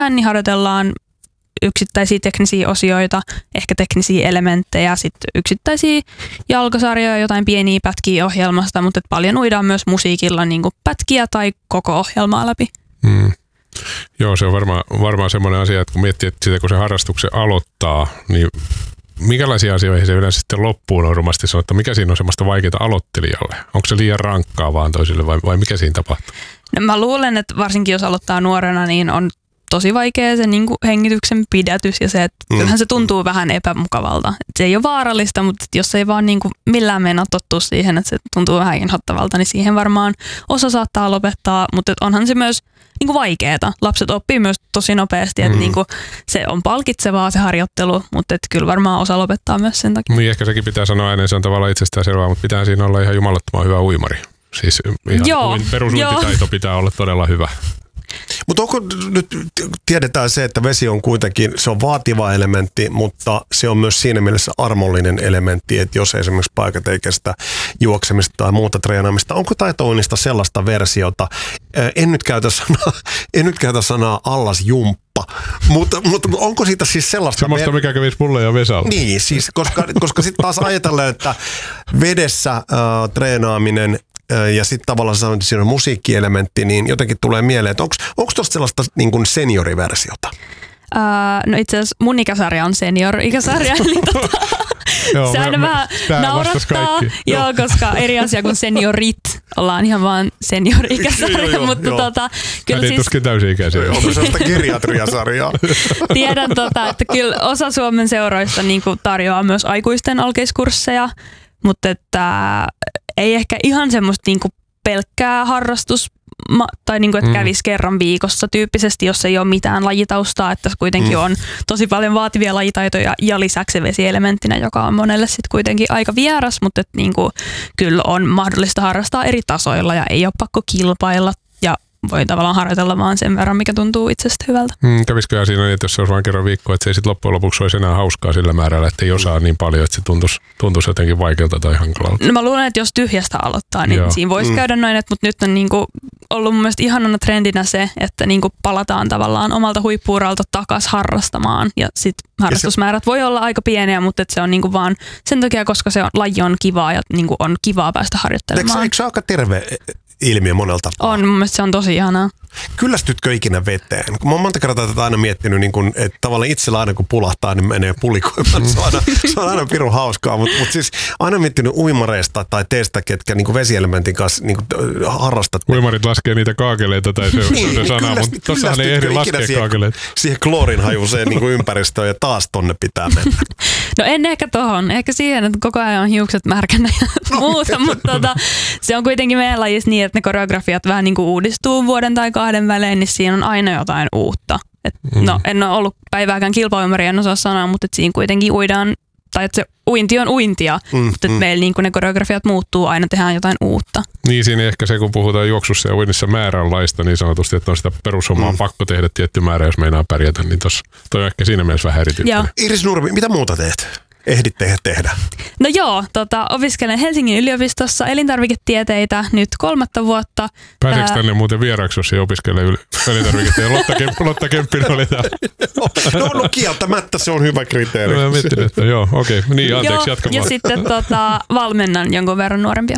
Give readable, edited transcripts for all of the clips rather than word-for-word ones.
niin harjoitellaan yksittäisiä teknisiä osioita, ehkä teknisiä elementtejä, sitten yksittäisiä jalkasarjoja, jotain pieniä pätkiä ohjelmasta, mutta paljon uidaan myös musiikilla niin kuin pätkiä tai koko ohjelmaa läpi. Joo, se on varmaan semmoinen asia, että kun miettii, että sitä, kun se harrastuksen aloittaa, niin minkälaisia asioita se yleensä sitten loppuun normaalisti sanoo, että mikä siinä on semmoista vaikeaa aloittelijalle? Onko se liian rankkaa vaan toisille vai mikä siinä tapahtuu? No, mä luulen, että varsinkin jos aloittaa nuorena, niin on tosi vaikea se niin kuin hengityksen pidätys ja se, että kyllähän se tuntuu vähän epämukavalta. Et se ei ole vaarallista, mutta jos ei vaan niin kuin millään meinaa tottua siihen, että se tuntuu vähän inhottavalta, niin siihen varmaan osa saattaa lopettaa, mutta onhan se myös niin kuin vaikeeta. Lapset oppii myös tosi nopeasti, että niin kuin se on palkitsevaa se harjoittelu, mutta että kyllä varmaan osa lopettaa myös sen takia. Niin ehkä sekin pitää sanoa ääneen, se on tavallaan itsestäänselvää, mutta pitää siinä olla ihan jumalattoman hyvä uimari. Siis ihan perusuintitaito pitää olla todella hyvä. Mutta onko nyt, tiedetään se, että vesi on kuitenkin, se on vaativa elementti, mutta se on myös siinä mielessä armollinen elementti, että jos esimerkiksi paikat ei kestä juoksemista tai muuta treenaamista, onko taitouinnista sellaista versiota, en nyt käytä sanaa allasjumppa, mutta onko siitä siis sellaista... Semmoista, mikä kävisi mulle ja Vesalle. Niin, siis koska sitten taas ajatellaan, että vedessä treenaaminen ja sitten tavallaan siinä on musiikkielementti, niin jotenkin tulee mieleen, että onko tuosta sellaista niin kuin senioriversiota? No itse asiassa mun ikäsarja on senior-ikäsarja, eli se aina vähän naurattaa, koska eri asia kuin seniorit, ollaan ihan vaan senior-ikäsarja, mutta kyllä siis... tuskin täysi-ikäisiä. Onko sellaista geriatriasarjaa? Tiedän, että kyllä osa Suomen seuroista niin kuin tarjoaa myös aikuisten alkeiskursseja, mutta että ei ehkä ihan semmoista niinku pelkkää harrastus tai niinku, että kävisi kerran viikossa tyyppisesti, jos ei ole mitään lajitaustaa, että kuitenkin on tosi paljon vaativia lajitaitoja ja lisäksi vesielementtinä, joka on monelle sitten kuitenkin aika vieras, mutta että niinku, kyllä on mahdollista harrastaa eri tasoilla ja ei ole pakko kilpailla ja voi tavallaan harjoitella vaan sen verran, mikä tuntuu itsestä hyvältä. Kävisikö siinä niin, että jos se olisi vain kerran viikkoa, että se ei sitten loppujen lopuksi olisi enää hauskaa sillä määrällä, että ei osaa niin paljon, että se tuntuisi jotenkin vaikealta tai hankalalta? No mä luulen, että jos tyhjästä aloittaa, niin siinä voisi käydä noin, mutta nyt on niinku ollut mun mielestä ihanana trendinä se, että niinku palataan tavallaan omalta huippu-uralta takaisin harrastamaan ja sitten harrastusmäärät voi olla aika pieniä, mutta se on niinku vaan sen takia, koska se laji on kivaa ja niinku on kivaa päästä harjoittelemaan. Eikö se aika terve ilmiö monella tapaa? On, mun mielestä se on tosi ihanaa. Kyllästytkö ikinä veteen? Kun mä oon monta kertaa tätä aina miettinyt, niin kun, että tavallaan itsellä aina kun pulahtaa, niin menee pulikoimaan. Se on aina pirun hauskaa, mutta siis aina miettinyt uimareista tai teistä, ketkä niin vesielementin kanssa niin harrastat. Uimarit laskee niitä kaakeleita tai se sana, mutta tossahan ei ehdi laskea kaakeleita. Siihen kloorinhajuiseen niin ympäristöön ja taas tonne pitää mennä. No en ehkä tohon. Ehkä siihen, että koko ajan on hiukset märkänä ja muuta, mutta se on kuitenkin meidän lajissa niin, että ne koreografiat vähän niin kuin uudistuu vuoden tai 2 välein, niin siinä on aina jotain uutta. No en ole ollut päivääkään kilpauimari, en osaa sanoa, mutta siinä kuitenkin uidaan, tai että se uinti on uintia, mutta meillä niin ne koreografiat muuttuu, aina tehdään jotain uutta. Niin siinä ehkä se, kun puhutaan juoksussa ja uinnissa määränlaista niin sanotusti, että on sitä perushommaa pakko tehdä tietty määrä, jos meinaa pärjätä, niin toi on ehkä siinä mielessä vähän erityyppinen. Iris Nurmi, mitä muuta teet? Ehdit tehdä? No joo, opiskelen Helsingin yliopistossa elintarviketieteitä nyt 3. vuotta. Pääseekö tänne muuten vieraaksi, jos ei opiskele elintarviketieteitä? Lotta Kemppinen oli täällä. No kieltämättä se on hyvä kriteeri. Mä mietin, että niin anteeksi, jatkamaan. Ja sitten valmennan jonkun verran nuorempia.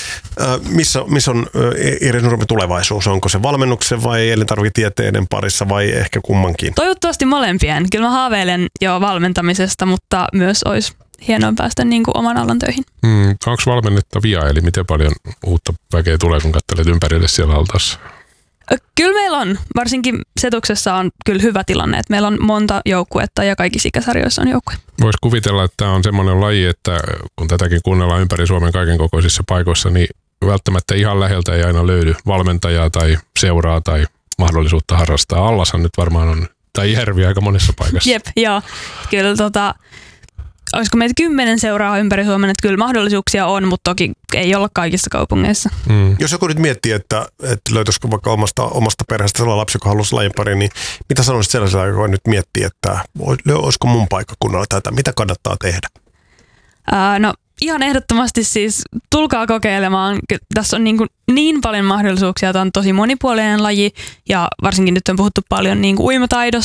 Missä on Iris Nurmi tulevaisuus? Onko se valmennuksen vai elintarviketieteiden parissa vai ehkä kummankin? Toivottavasti molempien. Kyllä mä haaveilen jo valmentamisesta, mutta myös olisi hienoa päästä niin kuin oman alan töihin. Onko valmennettavia, eli miten paljon uutta väkeä tulee, kun katselet ympärille siellä altaassa? Kyllä meillä on. Varsinkin Setuksessa on kyllä hyvä tilanne, että meillä on monta joukkuetta ja kaikissa ikäsarjoissa on joukkue. Voisi kuvitella, että tämä on semmoinen laji, että kun tätäkin kuunnellaan ympäri Suomen kaiken kokoisissa paikoissa, niin välttämättä ihan läheltä ei aina löydy valmentajaa tai seuraa tai mahdollisuutta harrastaa. Allashan nyt varmaan on, tai Järvi aika monessa paikassa. Jep, joo. Kyllä olisiko meitä 10 seuraa ympäri Suomen, että kyllä mahdollisuuksia on, mutta toki ei olla kaikissa kaupungeissa. Jos joku nyt miettii, että löytyisikö vaikka omasta perheestä sellainen lapsi, joka haluaisi lajin pariin, niin mitä sanoisit sellaisella, joka nyt miettii, että olisiko mun paikka kunnalla tätä? Mitä kannattaa tehdä? No Ihan ehdottomasti siis tulkaa kokeilemaan. Tässä on niin paljon mahdollisuuksia. Tämä on tosi monipuolinen laji ja varsinkin nyt on puhuttu paljon uimataidosta